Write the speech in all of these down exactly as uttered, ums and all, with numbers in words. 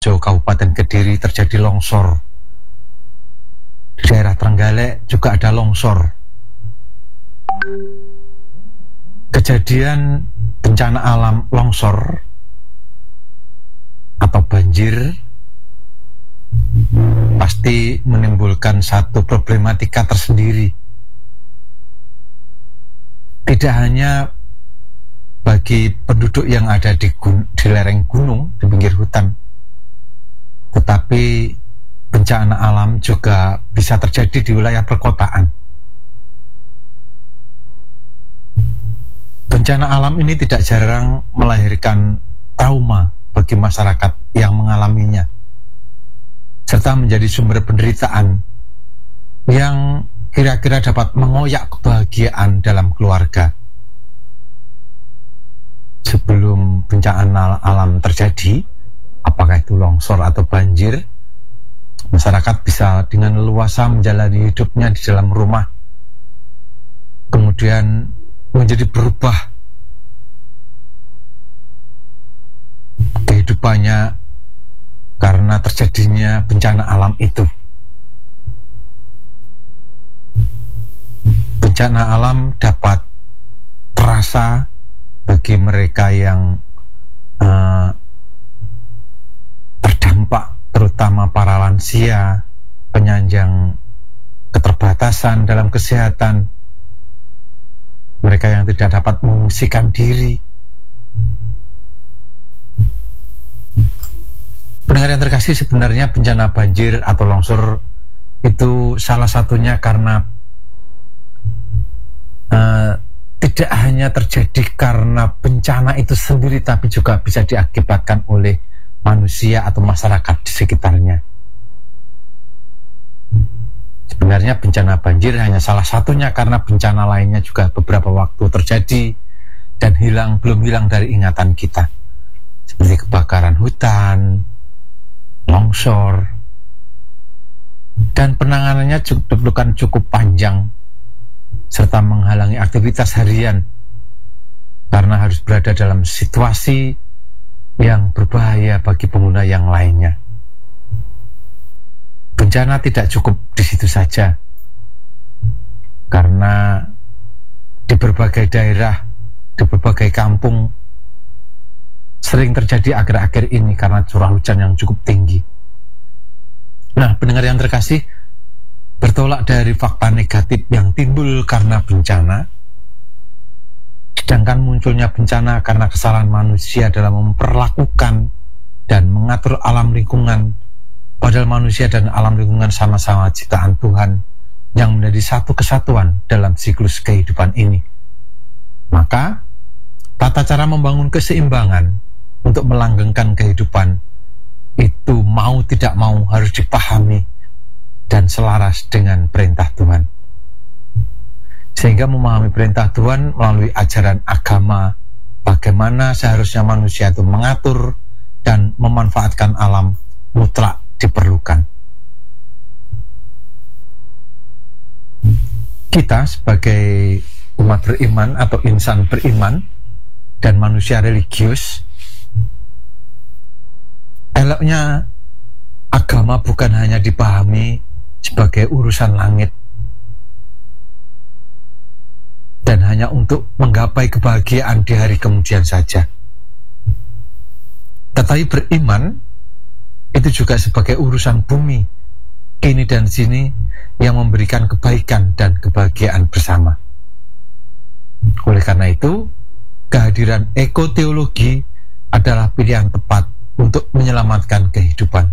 Sidoarjo, Kabupaten Kediri terjadi longsor. Di daerah Trenggalek juga ada longsor. Kejadian bencana alam longsor atau banjir pasti menimbulkan satu problematika tersendiri. Tidak hanya bagi penduduk yang ada di, gun- di lereng gunung, di pinggir hutan, tetapi bencana alam juga bisa terjadi di wilayah perkotaan. Bencana alam ini tidak jarang melahirkan trauma bagi masyarakat yang mengalaminya, serta menjadi sumber penderitaan yang kira-kira dapat mengoyak kebahagiaan dalam keluarga. Sebelum bencana alam terjadi, apakah itu longsor atau banjir, masyarakat bisa dengan leluasa menjalani hidupnya di dalam rumah, kemudian menjadi berubah kehidupannya karena terjadinya bencana alam itu. Bencana alam dapat terasa bagi mereka yang uh, terdampak, terutama para lansia, penyandang keterbatasan dalam kesehatan, mereka yang tidak dapat mengungsikan diri. Pendengar yang terkasih, sebenarnya bencana banjir atau longsor itu salah satunya karena uh, tidak hanya terjadi karena bencana itu sendiri, tapi juga bisa diakibatkan oleh manusia atau masyarakat di sekitarnya. Sebenarnya bencana banjir hanya salah satunya, karena bencana lainnya juga beberapa waktu terjadi dan hilang, belum hilang dari ingatan kita, seperti kebakaran hutan, longsor, dan penanganannya diperlukan cukup panjang serta menghalangi aktivitas harian karena harus berada dalam situasi yang berbahaya bagi pengguna yang lainnya. Bencana tidak cukup di situ saja, karena di berbagai daerah, di berbagai kampung sering terjadi akhir-akhir ini karena curah hujan yang cukup tinggi. Nah, pendengar yang terkasih, bertolak dari fakta negatif yang timbul karena bencana, sedangkan munculnya bencana karena kesalahan manusia dalam memperlakukan dan mengatur alam lingkungan, padahal manusia dan alam lingkungan sama-sama ciptaan Tuhan yang menjadi satu kesatuan dalam siklus kehidupan ini. Maka, tata cara membangun keseimbangan untuk melanggengkan kehidupan itu mau tidak mau harus dipahami dan selaras dengan perintah Tuhan. Sehingga memahami perintah Tuhan melalui ajaran agama, bagaimana seharusnya manusia itu mengatur dan memanfaatkan alam, mutlak diperlukan. Kita sebagai umat beriman atau insan beriman dan manusia religius, eloknya agama bukan hanya dipahami sebagai urusan langit dan hanya untuk menggapai kebahagiaan di hari kemudian saja, tetapi beriman itu juga sebagai urusan bumi, kini dan sini, yang memberikan kebaikan dan kebahagiaan bersama. Oleh karena itu, kehadiran ekoteologi adalah pilihan tepat untuk menyelamatkan kehidupan.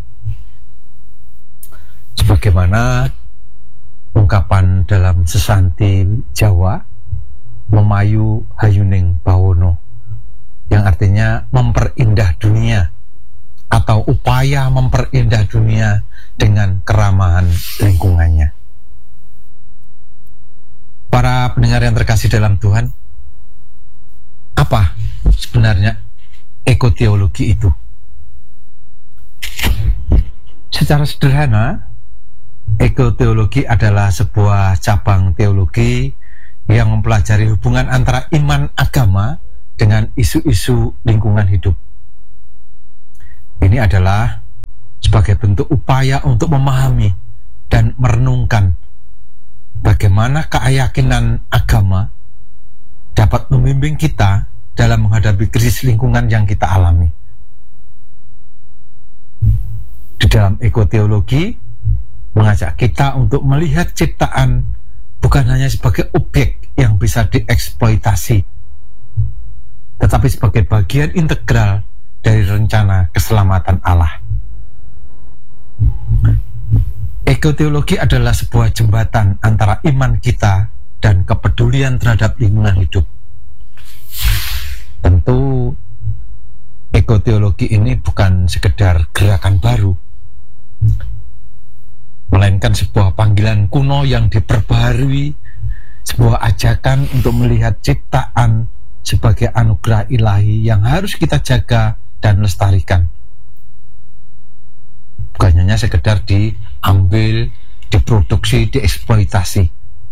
Sebagaimana ungkapan dalam sesanti Jawa, memayu hayuning bawono, yang artinya memperindah dunia atau upaya memperindah dunia dengan keramahan lingkungannya. Para pendengar yang terkasih dalam Tuhan, apa sebenarnya ekoteologi itu? Secara sederhana, ekoteologi adalah sebuah cabang teologi yang mempelajari hubungan antara iman agama dengan isu-isu lingkungan hidup. Ini adalah sebagai bentuk upaya untuk memahami dan merenungkan bagaimana keyakinan agama dapat membimbing kita dalam menghadapi krisis lingkungan yang kita alami. Di dalam ekoteologi mengajak kita untuk melihat ciptaan bukan hanya sebagai objek yang bisa dieksploitasi, tetapi sebagai bagian integral dari rencana keselamatan Allah. Ekoteologi adalah sebuah jembatan antara iman kita dan kepedulian terhadap lingkungan hidup. Tentu ekoteologi ini bukan sekedar gerakan baru, melainkan sebuah panggilan kuno yang diperbaharui, sebuah ajakan untuk melihat ciptaan sebagai anugerah ilahi yang harus kita jaga dan lestarikan. Bukan hanya sekedar diambil, diproduksi, dieksploitasi.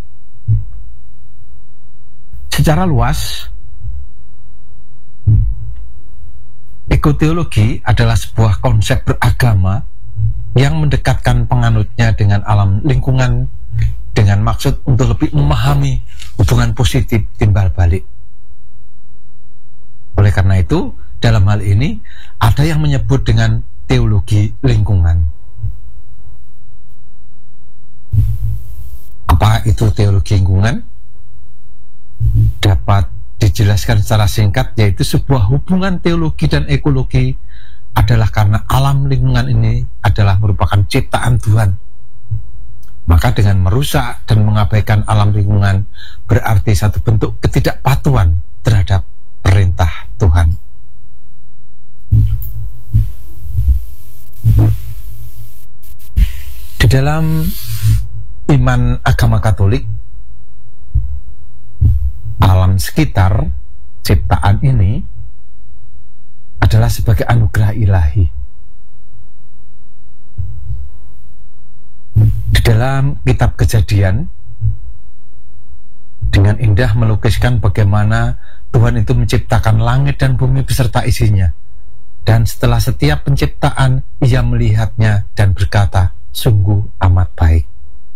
Secara luas, ekoteologi adalah sebuah konsep beragama yang mendekatkan penganutnya dengan alam lingkungan dengan maksud untuk lebih memahami hubungan positif timbal balik. Oleh karena itu, dalam hal ini ada yang menyebut dengan teologi lingkungan. Apa itu teologi lingkungan? Dapat dijelaskan secara singkat, yaitu sebuah hubungan teologi dan ekologi adalah karena alam lingkungan ini adalah merupakan ciptaan Tuhan. Maka dengan merusak dan mengabaikan alam lingkungan berarti satu bentuk ketidakpatuhan terhadap perintah Tuhan. Di dalam iman agama Katolik, alam sekitar ciptaan ini adalah sebagai anugerah ilahi. Di dalam kitab Kejadian dengan indah melukiskan bagaimana Tuhan itu menciptakan langit dan bumi beserta isinya. Dan setelah setiap penciptaan, ia melihatnya dan berkata, sungguh amat baik.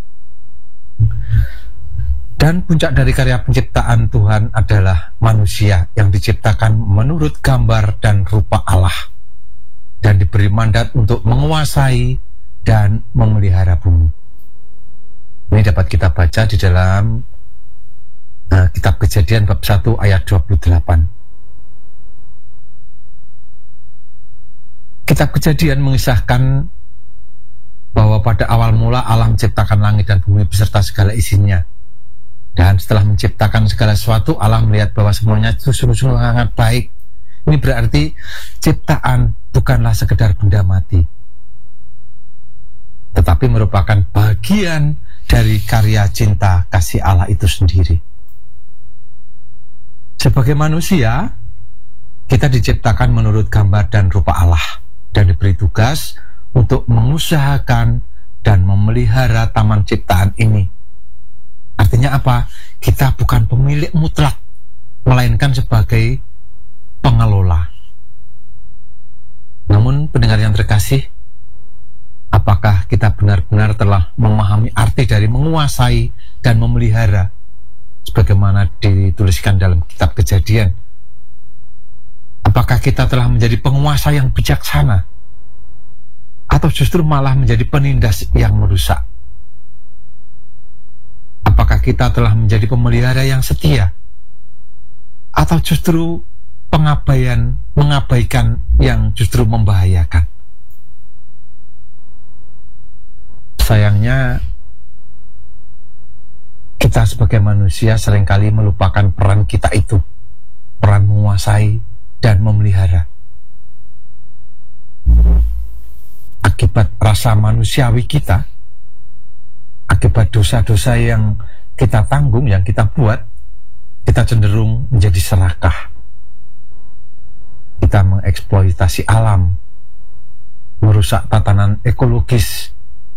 Dan puncak dari karya penciptaan Tuhan adalah manusia yang diciptakan menurut gambar dan rupa Allah dan diberi mandat untuk menguasai dan memelihara bumi. Ini dapat kita baca di dalam uh, kitab Kejadian bab satu ayat dua puluh delapan. Kitab Kejadian mengisahkan bahwa pada awal mula Allah menciptakan langit dan bumi beserta segala isinya. Dan setelah menciptakan segala sesuatu, Allah melihat bahwa semuanya sungguh-sungguh sangat baik. Ini berarti ciptaan bukanlah sekedar benda mati, tetapi merupakan bagian dari karya cinta kasih Allah itu sendiri. Sebagai manusia, kita diciptakan menurut gambar dan rupa Allah dan diberi tugas untuk mengusahakan dan memelihara taman ciptaan ini. Artinya apa? Kita bukan pemilik mutlak, melainkan sebagai pengelola. Namun pendengar yang terkasih, apakah kita benar-benar telah memahami arti dari menguasai dan memelihara sebagaimana dituliskan dalam kitab Kejadian? Apakah kita telah menjadi penguasa yang bijaksana atau justru malah menjadi penindas yang merusak? Apakah kita telah menjadi pemelihara yang setia atau justru pengabaian, mengabaikan yang justru membahayakan? Sayangnya kita sebagai manusia seringkali melupakan peran kita itu, peran menguasai dan memelihara. Akibat rasa manusiawi kita, akibat dosa-dosa yang kita tanggung, yang kita buat, kita cenderung menjadi serakah. Kita mengeksploitasi alam, merusak tatanan ekologis,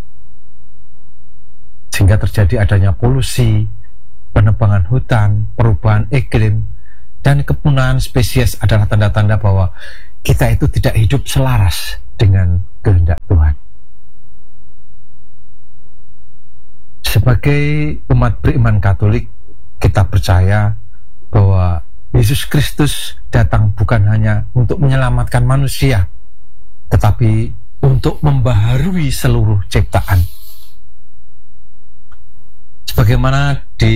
sehingga terjadi adanya polusi, penebangan hutan, perubahan iklim, dan kepunahan spesies adalah tanda-tanda bahwa kita itu tidak hidup selaras dengan kehendak Tuhan. Sebagai umat beriman Katolik, kita percaya bahwa Yesus Kristus datang bukan hanya untuk menyelamatkan manusia, tetapi untuk membaharui seluruh ciptaan. Sebagaimana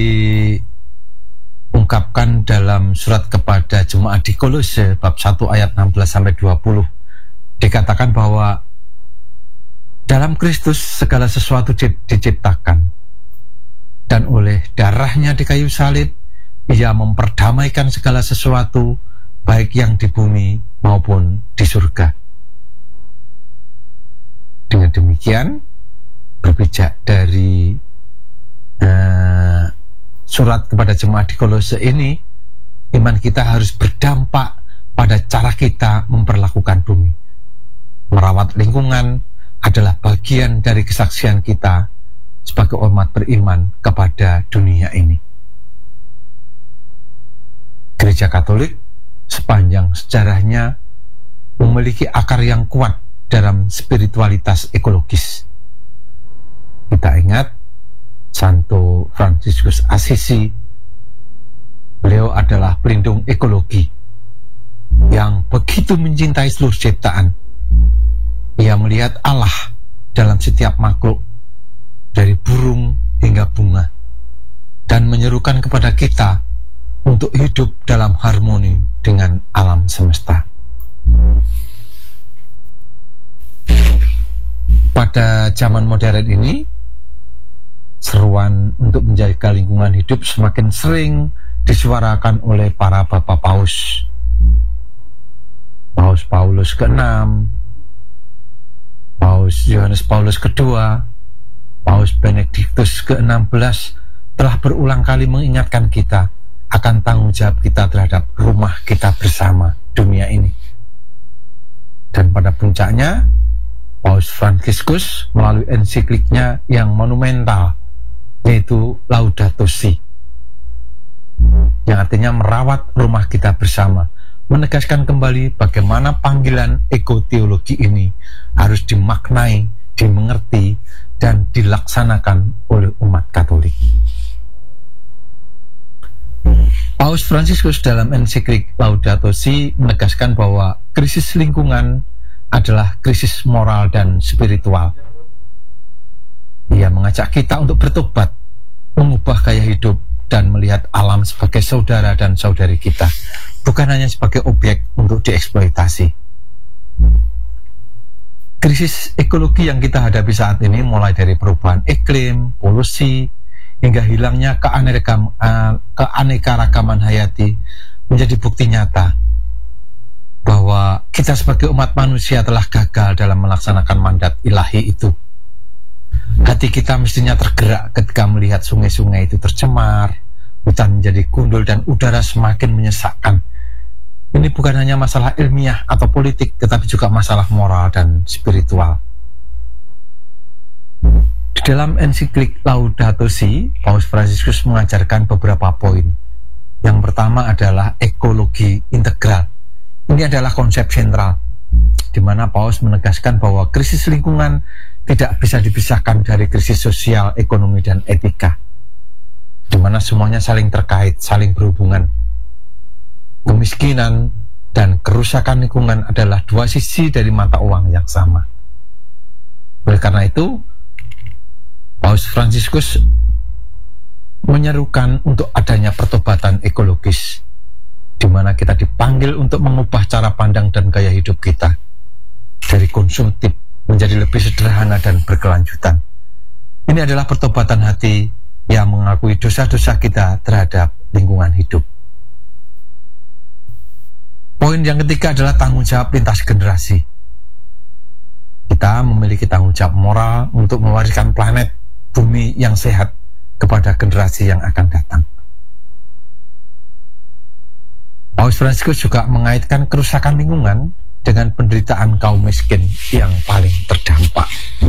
diungkapkan dalam surat kepada jemaat di Kolose bab satu ayat enam belas sampai dua puluh, dikatakan bahwa dalam Kristus segala sesuatu diciptakan, dan oleh darahnya di kayu salib ia memperdamaikan segala sesuatu, baik yang di bumi maupun di surga. Dengan demikian, berpijak dari uh, surat kepada jemaat di Kolose ini, iman kita harus berdampak pada cara kita memperlakukan bumi. Merawat lingkungan adalah bagian dari kesaksian kita sebagai umat beriman kepada dunia ini. Gereja Katolik sepanjang sejarahnya memiliki akar yang kuat dalam spiritualitas ekologis. Kita ingat Santo Fransiskus Assisi, beliau adalah pelindung ekologi yang begitu mencintai seluruh ciptaan. Ia melihat Allah dalam setiap makhluk, dari burung hingga bunga, dan menyerukan kepada kita untuk hidup dalam harmoni dengan alam semesta. Pada zaman modern ini, seruan untuk menjaga lingkungan hidup semakin sering disuarakan oleh para Bapak Paus. Paus Paulus keenam, Paus Yohanes Paulus kedua, Paus Benediktus keenam belas telah berulang kali mengingatkan kita akan tanggung jawab kita terhadap rumah kita bersama, dunia ini. Dan pada puncaknya, Paus Fransiskus melalui ensikliknya yang monumental, yaitu Laudato Si, yang artinya merawat rumah kita bersama, menegaskan kembali bagaimana panggilan ekoteologi ini harus dimaknai, dimengerti, dan dilaksanakan oleh umat Katolik. Paus Fransiskus dalam ensiklik Laudato Si menegaskan bahwa krisis lingkungan adalah krisis moral dan spiritual. Ia mengajak kita untuk bertobat, mengubah gaya hidup, dan melihat alam sebagai saudara dan saudari kita, bukan hanya sebagai objek untuk dieksploitasi. Krisis ekologi yang kita hadapi saat ini, mulai dari perubahan iklim, polusi, hingga hilangnya keanekaragaman, uh, keanekaragaman hayati, menjadi bukti nyata bahwa kita sebagai umat manusia telah gagal dalam melaksanakan mandat ilahi itu. Hati kita mestinya tergerak ketika melihat sungai-sungai itu tercemar, hutan menjadi gundul, dan udara semakin menyesakkan. Ini bukan hanya masalah ilmiah atau politik, tetapi juga masalah moral dan spiritual. Di dalam ensiklik Laudato Si, Paus Fransiskus mengajarkan beberapa poin. Yang pertama adalah ekologi integral. Ini adalah konsep sentral, di mana Paus menegaskan bahwa krisis lingkungan tidak bisa dipisahkan dari krisis sosial, ekonomi, dan etika, di mana semuanya saling terkait, saling berhubungan. Kemiskinan dan kerusakan lingkungan adalah dua sisi dari mata uang yang sama. Oleh karena itu, Paus Fransiskus menyerukan untuk adanya pertobatan ekologis, di mana kita dipanggil untuk mengubah cara pandang dan gaya hidup kita dari konsumtif menjadi lebih sederhana dan berkelanjutan. Ini adalah pertobatan hati yang mengakui dosa-dosa kita terhadap lingkungan hidup. Poin yang ketiga adalah tanggung jawab lintas generasi. Kita memiliki tanggung jawab moral untuk mewariskan planet bumi yang sehat kepada generasi yang akan datang. Paus Fransiskus juga mengaitkan kerusakan lingkungan dengan penderitaan kaum miskin yang paling terdampak.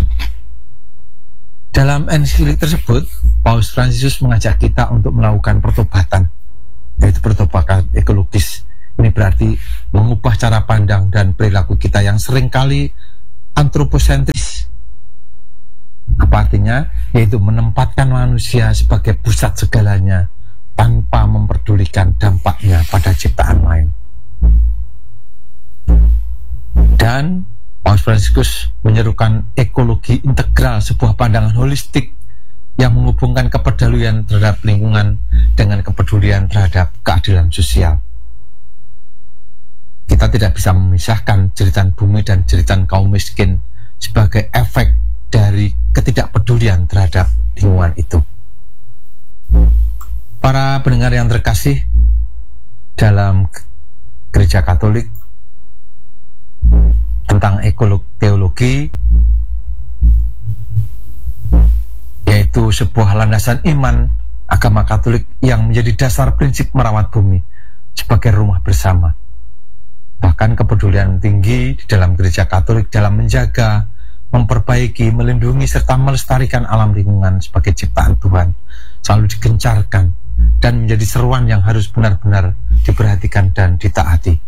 Dalam ensiklik tersebut, Paus Fransiskus mengajak kita untuk melakukan pertobatan, yaitu pertobatan ekologis. Ini berarti mengubah cara pandang dan perilaku kita yang seringkali antroposentris. Apa artinya? yaitu menempatkan manusia sebagai pusat segalanya tanpa memperdulikan dampaknya pada ciptaan lain. Dan Paus Fransiskus menyerukan ekologi integral, sebuah pandangan holistik yang menghubungkan kepedulian terhadap lingkungan dengan kepedulian terhadap keadilan sosial. Kita tidak bisa memisahkan jeritan bumi dan jeritan kaum miskin sebagai efek dari ketidakpedulian terhadap lingkungan itu. Para pendengar yang terkasih, dalam Gereja Katolik tentang ekologi teologi, yaitu sebuah landasan iman agama Katolik yang menjadi dasar prinsip merawat bumi sebagai rumah bersama. Bahkan kepedulian tinggi di dalam Gereja Katolik dalam menjaga, memperbaiki, melindungi, serta melestarikan alam lingkungan sebagai ciptaan Tuhan selalu digencarkan dan menjadi seruan yang harus benar-benar diperhatikan dan ditaati.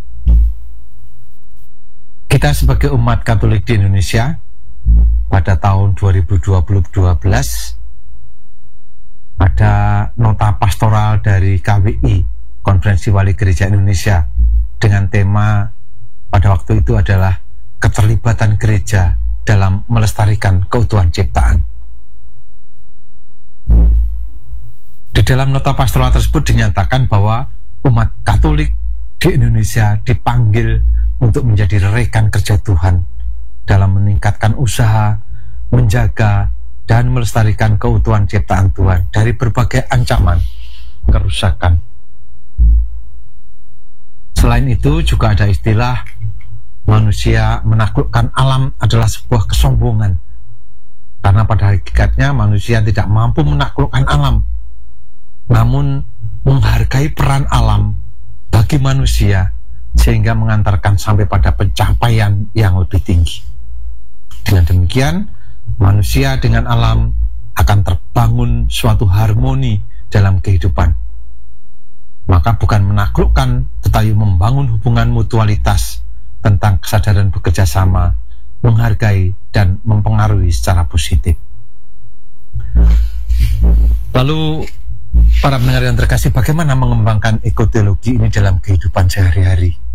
Kita sebagai umat Katolik di Indonesia pada tahun dua ribu dua belas ada nota pastoral dari K W I, Konferensi Wali Gereja Indonesia, dengan tema pada waktu itu adalah keterlibatan gereja dalam melestarikan keutuhan ciptaan. Di dalam nota pastoral tersebut dinyatakan bahwa umat Katolik di Indonesia dipanggil untuk menjadi rekan kerja Tuhan dalam meningkatkan usaha, menjaga, dan melestarikan keutuhan ciptaan Tuhan dari berbagai ancaman kerusakan. Selain itu juga ada istilah manusia menaklukkan alam adalah sebuah kesombongan, karena pada hakikatnya manusia tidak mampu menaklukkan alam, namun menghargai peran alam bagi manusia sehingga mengantarkan sampai pada pencapaian yang lebih tinggi. Dengan demikian, manusia dengan alam akan terbangun suatu harmoni dalam kehidupan. Maka bukan menaklukkan, tetapi membangun hubungan mutualitas tentang kesadaran bekerja sama, menghargai dan mempengaruhi secara positif. Lalu para pendengar yang terkasih, bagaimana mengembangkan ekoteologi ini dalam kehidupan sehari-hari?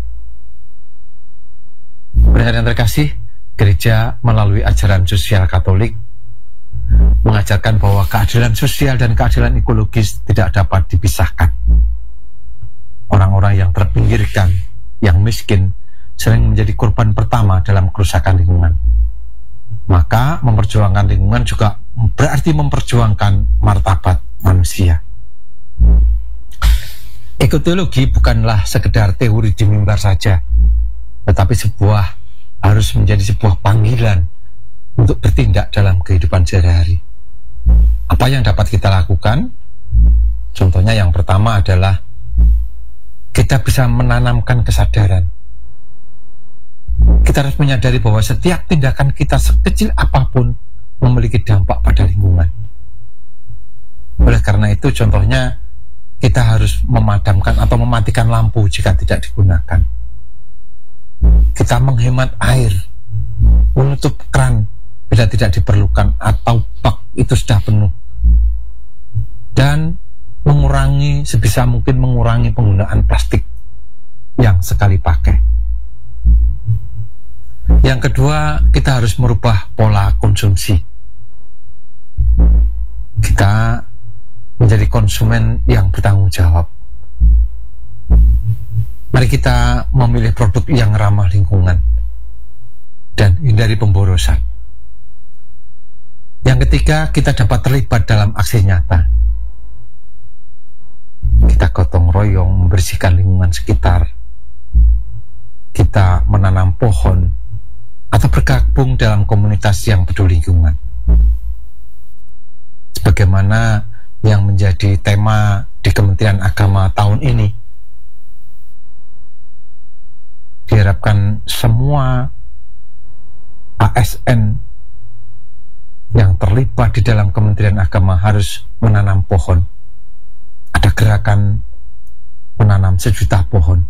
Pendengar yang terkasih, gereja melalui ajaran sosial Katolik mengajarkan bahwa keadilan sosial dan keadilan ekologis tidak dapat dipisahkan. Orang-orang yang terpinggirkan, yang miskin, sering menjadi korban pertama dalam kerusakan lingkungan. Maka memperjuangkan lingkungan juga berarti memperjuangkan martabat manusia. Ekoteologi bukanlah sekedar teori di mimbar saja, tetapi sebuah harus menjadi sebuah panggilan untuk bertindak dalam kehidupan sehari-hari. Apa yang dapat kita lakukan? Contohnya yang pertama adalah kita bisa menanamkan kesadaran. Kita harus menyadari bahwa setiap tindakan kita sekecil apapun memiliki dampak pada lingkungan. Oleh karena itu, contohnya kita harus memadamkan atau mematikan lampu jika tidak digunakan. Kita menghemat air, menutup keran bila tidak diperlukan atau bak itu sudah penuh, dan mengurangi sebisa mungkin mengurangi penggunaan plastik yang sekali pakai. Yang kedua, kita harus merubah pola konsumsi. Kita menjadi konsumen yang bertanggung jawab. Mari kita memilih produk yang ramah lingkungan dan hindari pemborosan. Yang ketiga, kita dapat terlibat dalam aksi nyata. Kita gotong royong membersihkan lingkungan sekitar. Kita menanam pohon atau bergabung dalam komunitas yang peduli lingkungan. Sebagaimana yang menjadi tema di Kementerian Agama tahun ini, diharapkan semua A S N yang terlibat di dalam Kementerian Agama harus menanam pohon. Ada gerakan menanam sejuta pohon.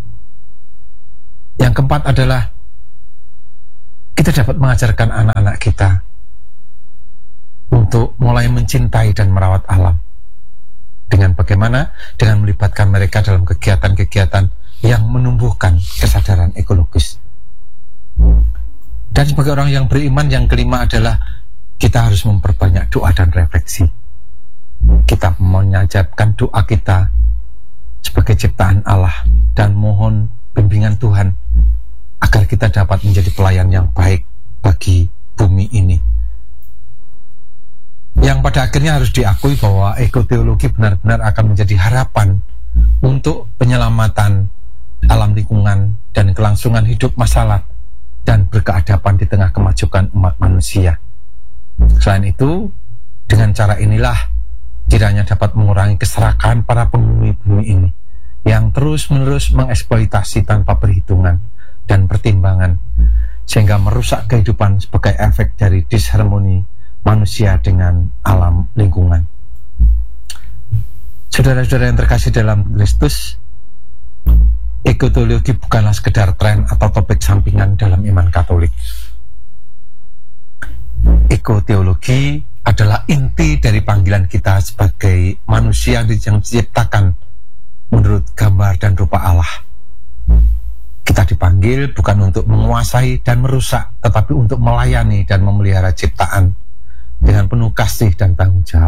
Yang keempat adalah kita dapat mengajarkan anak-anak kita untuk mulai mencintai dan merawat alam. Dengan bagaimana? Dengan melibatkan mereka dalam kegiatan-kegiatan yang menumbuhkan kesadaran ekologis. Dan sebagai orang yang beriman, yang kelima adalah kita harus memperbanyak doa dan refleksi. Kita menajabkan doa kita sebagai ciptaan Allah dan mohon bimbingan Tuhan agar kita dapat menjadi pelayan yang baik bagi bumi ini. Yang pada akhirnya harus diakui bahwa ekoteologi benar-benar akan menjadi harapan untuk penyelamatan alam lingkungan dan kelangsungan hidup masyarakat dan berkeadaban di tengah kemajuan umat manusia. Selain itu, dengan cara inilah kiranya dapat mengurangi keserakahan para penghuni bumi ini yang terus-menerus mengeksploitasi tanpa perhitungan dan pertimbangan, sehingga merusak kehidupan sebagai efek dari disharmoni manusia dengan alam lingkungan. Saudara-saudara yang terkasih dalam Kristus, ekoteologi bukanlah sekedar tren atau topik sampingan dalam iman Katolik. Ekoteologi adalah inti dari panggilan kita sebagai manusia yang diciptakan menurut gambar dan rupa Allah. Kita dipanggil bukan untuk menguasai dan merusak, tetapi untuk melayani dan memelihara ciptaan dengan penuh kasih dan tanggung jawab.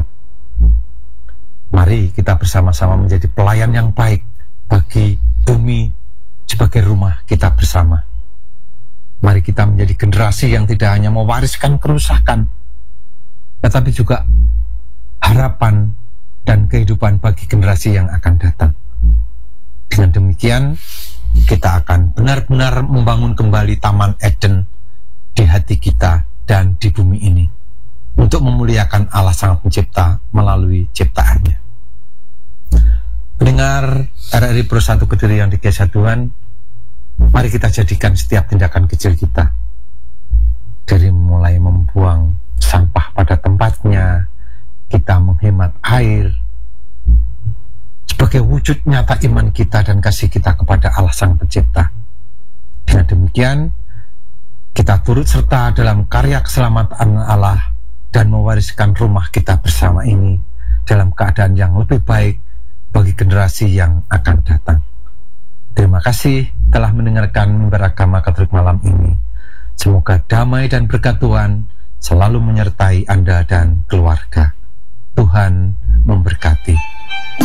Mari kita bersama-sama menjadi pelayan yang baik bagi bumi sebagai rumah kita bersama. Mari kita menjadi generasi yang tidak hanya mewariskan kerusakan, tetapi juga harapan dan kehidupan bagi generasi yang akan datang. Dengan demikian, kita akan benar-benar membangun kembali Taman Eden di hati kita dan di bumi ini, untuk memuliakan Allah Sang Pencipta melalui ciptaannya. Pendengar R R I Pro satu Kediri yang dikasihi Tuhan, mari kita jadikan setiap tindakan kecil kita, dari mulai membuang sampah pada tempatnya, kita menghemat air, sebagai wujud nyata iman kita dan kasih kita kepada Allah Sang Pencipta. Dengan demikian, kita turut serta dalam karya keselamatan Allah dan mewariskan rumah kita bersama ini dalam keadaan yang lebih baik bagi generasi yang akan datang. Terima kasih telah mendengarkan Mimbar Agama Katolik malam ini. Semoga damai dan berkat Tuhan selalu menyertai Anda dan keluarga. Tuhan memberkati.